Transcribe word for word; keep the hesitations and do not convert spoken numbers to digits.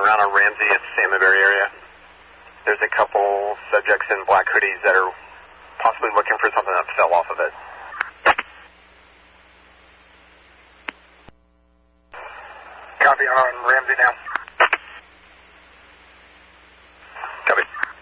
around on Ramsey at the Salmonberry area. There's a couple subjects in black hoodies that are possibly looking for something that fell off of it. Copy on Ramsey now.